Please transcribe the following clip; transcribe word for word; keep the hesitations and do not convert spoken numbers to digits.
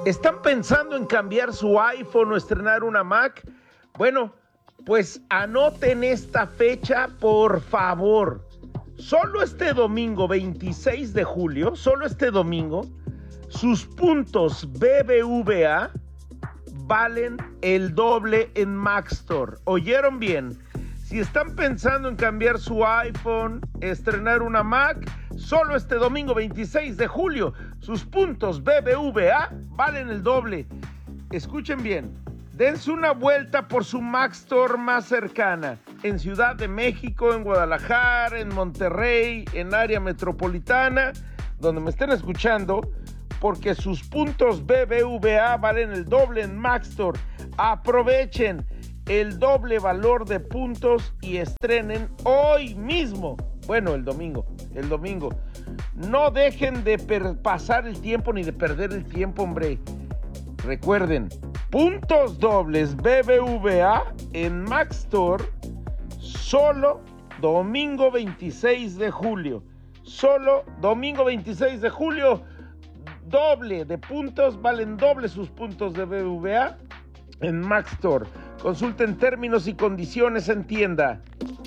¿Están pensando en cambiar su iPhone o estrenar una Mac? Bueno, pues anoten esta fecha, por favor. Solo este domingo, veintiséis de julio, solo este domingo, sus puntos B B V A valen el doble en Mac Store. ¿Oyeron bien? Si están pensando en cambiar su iPhone, estrenar una Mac, solo este domingo veintiséis de julio, sus puntos B B V A valen el doble. Escuchen bien, dense una vuelta por su Mac Store más cercana, en Ciudad de México, en Guadalajara, en Monterrey, en área metropolitana, donde me estén escuchando, porque sus puntos B B V A valen el doble en Mac Store. Aprovechen el doble valor de puntos y estrenen hoy mismo. Bueno, el domingo, el domingo. No dejen de per- pasar el tiempo ni de perder el tiempo, hombre. Recuerden, puntos dobles B B V A en Mac Store solo domingo veintiséis de julio. Solo domingo veintiséis de julio, doble de puntos, valen doble sus puntos de B B V A en Mac Store. Consulten términos y condiciones en tienda.